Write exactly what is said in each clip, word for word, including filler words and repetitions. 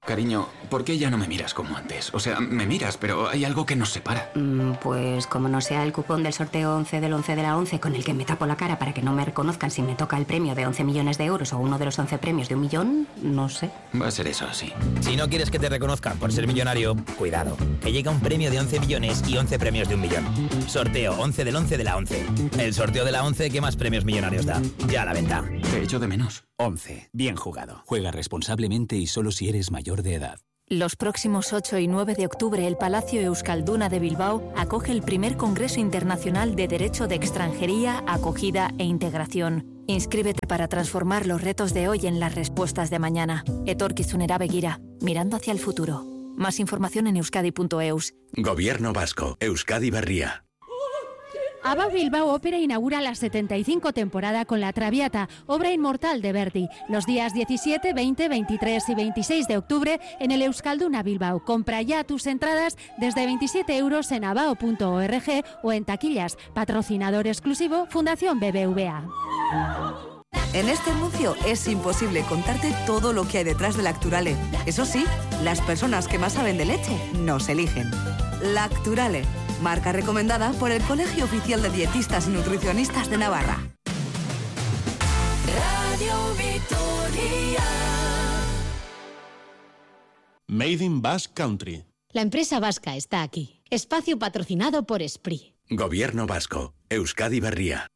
Cariño, ¿por qué ya no me miras como antes? O sea, me miras, pero hay algo que nos separa. Mm, pues como no sea el cupón del sorteo once del once de la once con el que me tapo la cara para que no me reconozcan si me toca el premio de once millones de euros o uno de los once premios de un millón, no sé. Va a ser eso, sí. Si no quieres que te reconozcan por ser millonario, cuidado, que llega un premio de once millones y once premios de un millón. Sorteo once del once de la once. El sorteo de la once que más premios millonarios da. Ya a la venta. Te echo de menos. once. Bien jugado. Juega responsablemente y solo si eres mayor de edad. Los próximos ocho y nueve de octubre, el Palacio Euskalduna de Bilbao acoge el primer Congreso Internacional de Derecho de Extranjería, Acogida e Integración. Inscríbete para transformar los retos de hoy en las respuestas de mañana. Etorkizunera begira, mirando hacia el futuro. Más información en euskadi punto eus. Gobierno vasco. Euskadi Berria. ABBA Bilbao Ópera inaugura la setenta y cinco temporada con La Traviata, obra inmortal de Verdi, los días diecisiete, veinte, veintitrés y veintiséis de octubre en el Euskalduna Bilbao. Compra ya tus entradas desde veintisiete euros en abao punto org o en taquillas. Patrocinador exclusivo Fundación B B V A. En este anuncio es imposible contarte todo lo que hay detrás de Lacturale. Eso sí, las personas que más saben de leche nos eligen. Lacturale, marca recomendada por el Colegio Oficial de Dietistas y Nutricionistas de Navarra. Radio Vitoria. Made in Basque Country. La empresa vasca está aquí. Espacio patrocinado por Esprit. Gobierno vasco. Euskadi Berria.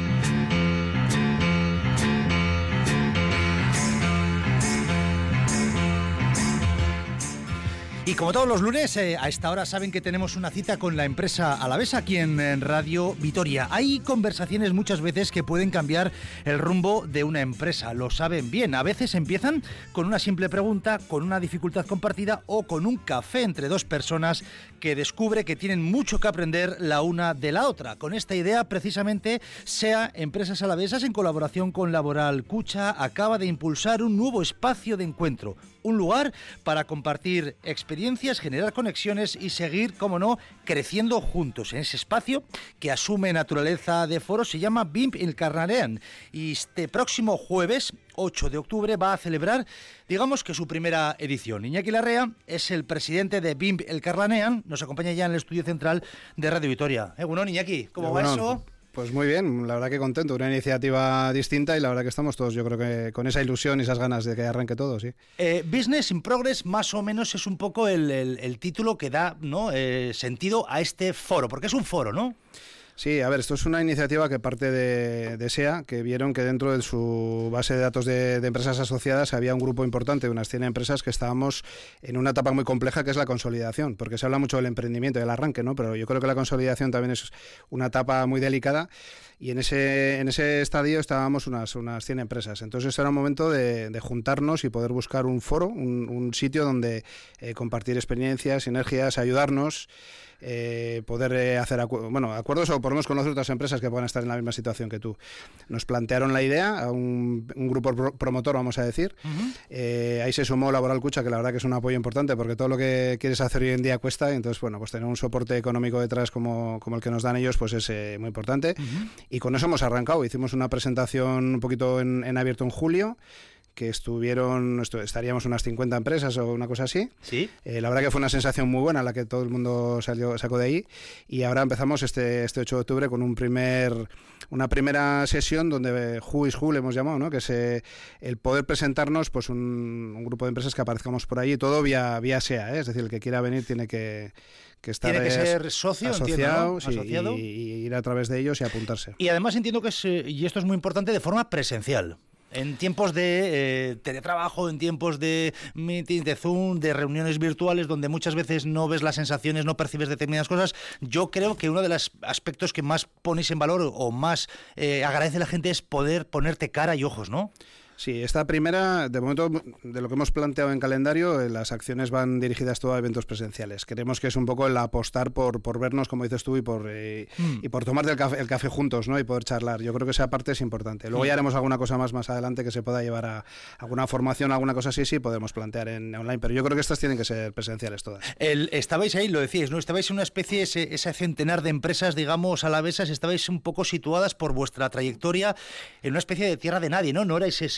Y como todos los lunes, eh, a esta hora saben que tenemos una cita con la empresa alavesa aquí en, en Radio Vitoria. Hay conversaciones muchas veces que pueden cambiar el rumbo de una empresa, lo saben bien. A veces empiezan con una simple pregunta, con una dificultad compartida o con un café entre dos personas que descubre que tienen mucho que aprender la una de la otra. Con esta idea, precisamente, SEA Empresas Alavesas, en colaboración con Laboral Cucha, acaba de impulsar un nuevo espacio de encuentro. Un lugar para compartir experiencias, generar conexiones y seguir, como no, creciendo juntos. En ese espacio que asume naturaleza de foro se llama B I M P Elkarlanean y este próximo jueves ocho de octubre va a celebrar, digamos que su primera edición. Iñaki Larrea es el presidente de B I M P Elkarlanean, nos acompaña ya en el estudio central de Radio Vitoria. Eh, bueno, Iñaki, ¿cómo va eso? Pues muy bien, la verdad que contento, una iniciativa distinta y la verdad que estamos todos, yo creo que con esa ilusión y esas ganas de que arranque todo, sí. Eh, Business in Progress más o menos es un poco el, el, el título que da, ¿no?, eh, sentido a este foro, porque es un foro, ¿no? Sí, a ver, esto es una iniciativa que parte de, de SEA, que vieron que dentro de su base de datos de, de empresas asociadas había un grupo importante, unas cien empresas, que estábamos en una etapa muy compleja que es la consolidación, porque se habla mucho del emprendimiento y del arranque, ¿no? Pero yo creo que la consolidación también es una etapa muy delicada y en ese, en ese estadio estábamos unas, unas cien empresas. Entonces era un momento de, de juntarnos y poder buscar un foro, un, un sitio donde eh, compartir experiencias, sinergias, ayudarnos. Eh, poder eh, hacer acu- bueno, acuerdos o por lo menos conocer otras empresas que puedan estar en la misma situación que tú. Nos plantearon la idea a un, un grupo pro- promotor, vamos a decir. Uh-huh. Eh, ahí se sumó Laboral Cucha, que la verdad que es un apoyo importante porque todo lo que quieres hacer hoy en día cuesta, y entonces, bueno, pues tener un soporte económico detrás como, como el que nos dan ellos, pues es eh, muy importante. Uh-huh. Y con eso hemos arrancado. Hicimos una presentación un poquito en, en abierto en julio, que estuvieron, estu- estaríamos unas cincuenta empresas o una cosa así. Sí. Eh, la verdad que fue una sensación muy buena la que todo el mundo salió, sacó de ahí, y ahora empezamos este, este ocho de octubre con un primer, una primera sesión donde Who is Who le hemos llamado, ¿no? Que es eh, el poder presentarnos, pues un, un grupo de empresas que aparezcamos por ahí, todo vía, vía SEA, ¿eh? Es decir, el que quiera venir tiene que... que estar Tiene que ser socio, asociado, entiendo, ¿no? Sí, asociado. Y, y ir a través de ellos y apuntarse. Y además entiendo que es, y esto es muy importante, de forma presencial. En tiempos de eh, teletrabajo, en tiempos de meeting, de Zoom, de reuniones virtuales, donde muchas veces no ves las sensaciones, no percibes determinadas cosas, yo creo que uno de los aspectos que más ponéis en valor o más eh, agradece la gente es poder ponerte cara y ojos, ¿no? Sí, esta primera, de momento, de lo que hemos planteado en calendario, eh, las acciones van dirigidas todo a eventos presenciales. Creemos que es un poco el apostar por, por vernos, como dices tú, y por eh, mm. y por tomar el café, el café juntos, ¿no? Y poder charlar. Yo creo que esa parte es importante. Luego mm. ya haremos alguna cosa más más adelante que se pueda llevar a alguna formación, alguna cosa así, sí, podemos plantear en online. Pero yo creo que estas tienen que ser presenciales todas. El, estabais ahí, lo decíais, ¿no? Estabais en una especie, ese, ese centenar de empresas, digamos, alavesas, estabais un poco situadas por vuestra trayectoria en una especie de tierra de nadie, ¿no? No erais ese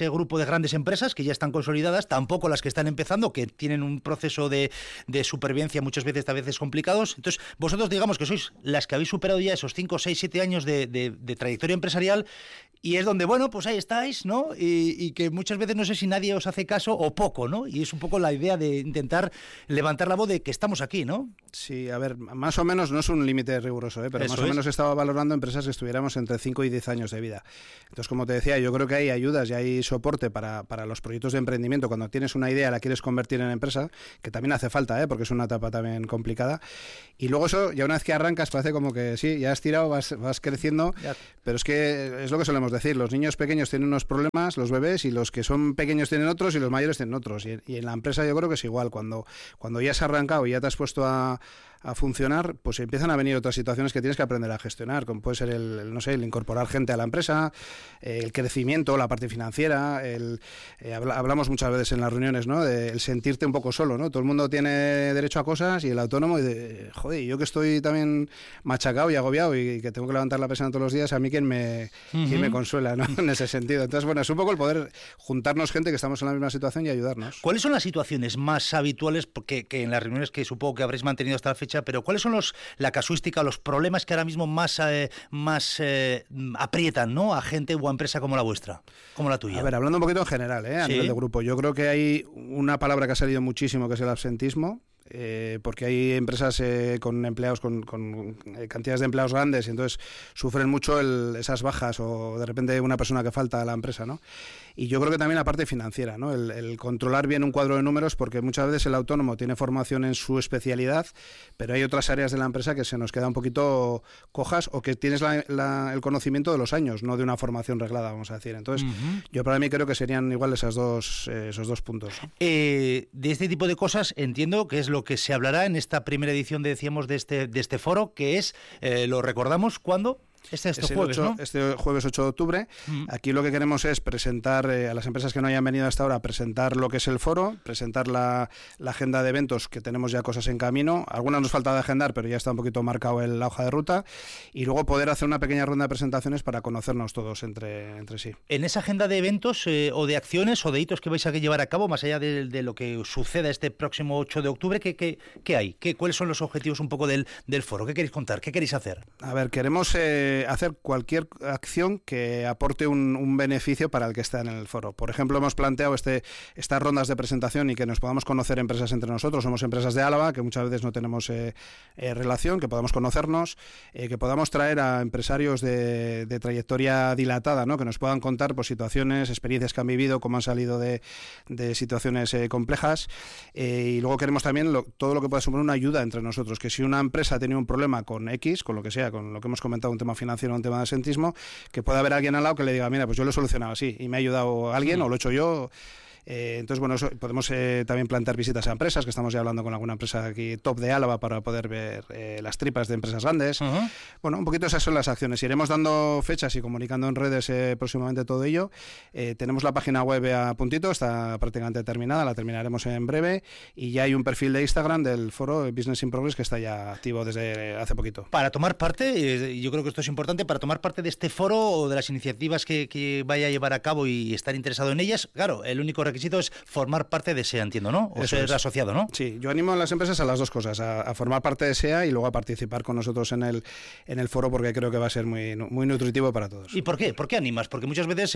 ese grupo de grandes empresas que ya están consolidadas, tampoco las que están empezando, que tienen un proceso de, de supervivencia muchas veces, a veces complicados. Entonces, vosotros digamos que sois las que habéis superado ya esos cinco, seis, siete años de, de, de trayectoria empresarial, y es donde, bueno, pues ahí estáis, ¿no? Y, y que muchas veces no sé si nadie os hace caso o poco, ¿no? Y es un poco la idea de intentar levantar la voz de que estamos aquí, ¿no? Sí, a ver, más o menos no es un límite riguroso, ¿eh? Pero Eso más o es. menos estaba valorando empresas que estuviéramos entre cinco y diez años de vida. Entonces, como te decía, yo creo que hay ayudas y hay soporte para, para los proyectos de emprendimiento. Cuando tienes una idea, la quieres convertir en empresa, que también hace falta, ¿eh? Porque es una etapa también complicada. Y luego eso, ya una vez que arrancas, parece como que sí, ya has tirado, vas, vas creciendo, ya. Pero es que es lo que solemos decir, los niños pequeños tienen unos problemas, los bebés, y los que son pequeños tienen otros y los mayores tienen otros. Y, y en la empresa yo creo que es igual, cuando, cuando ya has arrancado y ya te has puesto a... a funcionar, pues empiezan a venir otras situaciones que tienes que aprender a gestionar, como puede ser el, el no sé, el incorporar gente a la empresa, eh, el crecimiento, la parte financiera, el, eh, habla, hablamos muchas veces en las reuniones, ¿no? De el sentirte un poco solo, ¿no? Todo el mundo tiene derecho a cosas y el autónomo, y de, joder, yo que estoy también machacado y agobiado y que tengo que levantar la persiana todos los días, a mí quién me, uh-huh. quién me consuela, ¿no? En ese sentido. Entonces, bueno, es un poco el poder juntarnos gente que estamos en la misma situación y ayudarnos. ¿Cuáles son las situaciones más habituales que, que en las reuniones que supongo que habréis mantenido hasta la fecha, pero cuáles son los la casuística, los problemas que ahora mismo más, eh, más eh, aprietan, ¿no? A gente o a empresa como la vuestra, como la tuya? A ver, hablando un poquito en general, ¿eh? A ¿Sí? nivel de grupo, yo creo que hay una palabra que ha salido muchísimo, que es el absentismo. Eh, porque hay empresas eh, con empleados con, con eh, cantidades de empleados grandes y entonces sufren mucho el, esas bajas o de repente una persona que falta a la empresa, ¿no? Y yo creo que también la parte financiera, ¿no? El, el controlar bien un cuadro de números, porque muchas veces el autónomo tiene formación en su especialidad, pero hay otras áreas de la empresa que se nos queda un poquito cojas o que tienes la, la, el conocimiento de los años, no de una formación reglada, vamos a decir. Entonces, uh-huh. yo para mí creo que serían igual esas dos, eh, esos dos puntos. Eh, de este tipo de cosas entiendo que es lo que se hablará en esta primera edición, de, decíamos, de este, de este foro, que es, eh, lo recordamos, ¿cuándo? Este, este, jueves, ocho, ¿no? este jueves ocho de octubre. Mm. Aquí lo que queremos es presentar eh, a las empresas que no hayan venido hasta ahora, presentar lo que es el foro, presentar la, la agenda de eventos, que tenemos ya cosas en camino. Algunas nos falta de agendar, pero ya está un poquito marcado en la hoja de ruta. Y luego poder hacer una pequeña ronda de presentaciones para conocernos todos entre, entre sí. En esa agenda de eventos eh, o de acciones o de hitos que vais a llevar a cabo, más allá de, de lo que suceda este próximo ocho de octubre, ¿qué, qué, qué hay? ¿Qué, ¿Cuáles son los objetivos un poco del, del foro? ¿Qué queréis contar? ¿Qué queréis hacer? A ver, queremos eh, hacer cualquier acción que aporte un, un beneficio para el que está en el foro. Por ejemplo, hemos planteado este, estas rondas de presentación y que nos podamos conocer empresas entre nosotros. Somos empresas de Álava, que muchas veces no tenemos eh, eh, relación, que podamos conocernos, eh, que podamos traer a empresarios de, de trayectoria dilatada, ¿no? Que nos puedan contar pues, situaciones, experiencias que han vivido, cómo han salido de, de situaciones eh, complejas. Eh, y luego queremos también lo, todo lo que pueda suponer una ayuda entre nosotros, que si una empresa ha tenido un problema con X, con lo que sea, con lo que hemos comentado, un tema financiero, un tema de sentido, que pueda haber alguien al lado que le diga, mira, pues yo lo he solucionado así y me ha ayudado alguien, sí. O lo he hecho yo. Eh, entonces, bueno, eso, podemos eh, también plantear visitas a empresas, que estamos ya hablando con alguna empresa aquí top de Álava para poder ver eh, las tripas de empresas grandes. Uh-huh. Bueno, un poquito esas son las acciones. Iremos dando fechas y comunicando en redes eh, próximamente todo ello. Eh, tenemos la página web a puntito, está prácticamente terminada, la terminaremos en breve, y ya hay un perfil de Instagram del foro Business in Progress que está ya activo desde hace poquito. Para tomar parte, eh, yo creo que esto es importante, para tomar parte de este foro o de las iniciativas que, que vaya a llevar a cabo y estar interesado en ellas, claro, el único requisito requisito es formar parte de S E A, entiendo, ¿no? O Eso ser es. asociado, ¿no? Sí, yo animo a las empresas a las dos cosas, a, a formar parte de S E A y luego a participar con nosotros en el en el foro, porque creo que va a ser muy, muy nutritivo para todos. ¿Y por qué? ¿Por qué animas? Porque muchas veces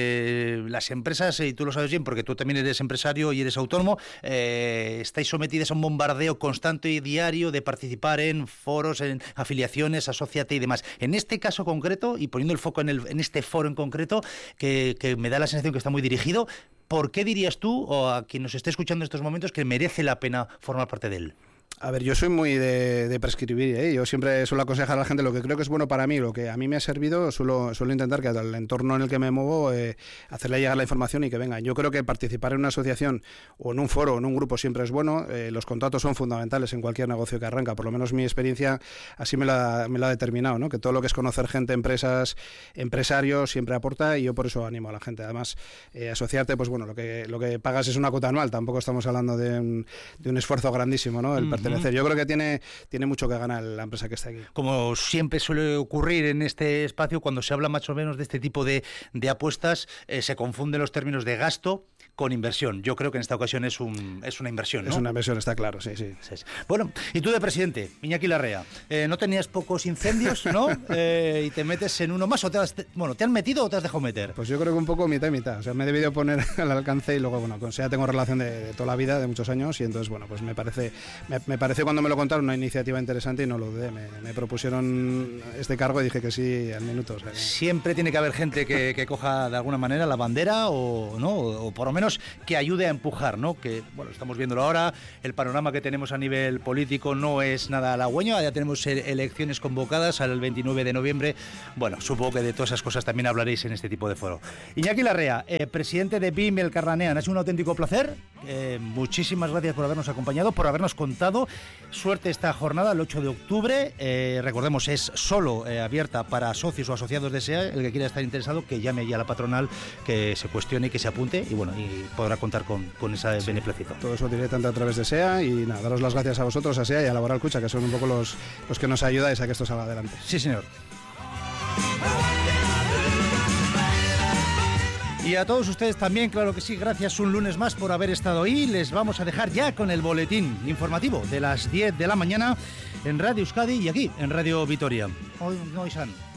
eh, las empresas, y tú lo sabes bien, porque tú también eres empresario y eres autónomo, eh, estáis sometidas a un bombardeo constante y diario de participar en foros, en afiliaciones, asóciate y demás. En este caso concreto, y poniendo el foco en, el, en este foro en concreto, que, que me da la sensación que está muy dirigido, ¿por qué dirías tú, o a quien nos esté escuchando en estos momentos, que merece la pena formar parte de él? A ver, yo soy muy de, de prescribir, ¿eh? Yo siempre suelo aconsejar a la gente lo que creo que es bueno para mí, lo que a mí me ha servido, suelo, suelo intentar que al entorno en el que me muevo, eh, hacerle llegar la información y que vengan. Yo creo que participar en una asociación o en un foro o en un grupo siempre es bueno. Eh, los contactos son fundamentales en cualquier negocio que arranca, por lo menos mi experiencia así me la, me la ha determinado, ¿no? Que todo lo que es conocer gente, empresas, empresarios, siempre aporta, y yo por eso animo a la gente. Además, eh, asociarte, pues bueno, lo que, lo que pagas es una cuota anual, tampoco estamos hablando de un, de un esfuerzo grandísimo, ¿no? El mm. pertenecer. Uh-huh. Yo creo que tiene, tiene mucho que ganar la empresa que está aquí. Como siempre suele ocurrir en este espacio, cuando se habla más o menos de este tipo de, de apuestas, eh, se confunden los términos de gasto con inversión. Yo creo que en esta ocasión es un es una inversión, ¿no? Es una inversión, está claro, sí, sí. sí, sí. Bueno, y tú de presidente, Iñaki Larrea, eh, ¿no tenías pocos incendios, no? Eh, y te metes en uno más, o te has, bueno, ¿te han metido o te has dejado meter? Pues yo creo que un poco mitad y mitad. O sea, me he debido poner al alcance y luego, bueno, con SEA tengo relación de, de toda la vida, de muchos años, y entonces, bueno, pues me parece, me, me pareció cuando me lo contaron una iniciativa interesante y no lo dudé. Me, me propusieron este cargo y dije que sí al minuto. O sea, que... Siempre tiene que haber gente que, que coja de alguna manera la bandera o, ¿no? o, o por lo menos que ayude a empujar, ¿no? Que, bueno, estamos viéndolo ahora, el panorama que tenemos a nivel político no es nada halagüeño, ya tenemos elecciones convocadas al veintinueve de noviembre. Bueno, supongo que de todas esas cosas también hablaréis en este tipo de foro. Iñaki Larrea, eh, presidente de B I M El Carranean, ha sido un auténtico placer. Eh, muchísimas gracias por habernos acompañado, por habernos contado. Suerte esta jornada, el ocho de octubre. Eh, recordemos, es solo eh, abierta para socios o asociados de SEA. El que quiera estar interesado, que llame ya a la patronal, que se cuestione y que se apunte. Y bueno, y podrá contar con, con ese sí, beneplácito. Todo eso directamente a través de SEA. Y nada, daros las gracias a vosotros, a SEA y a Laboral Cucha, que son un poco los, los que nos ayudáis a que esto salga adelante. Sí, señor. Y a todos ustedes también, claro que sí, gracias un lunes más por haber estado ahí. Les vamos a dejar ya con el boletín informativo de las diez de la mañana en Radio Euskadi y aquí en Radio Vitoria. Hoy no, Isan.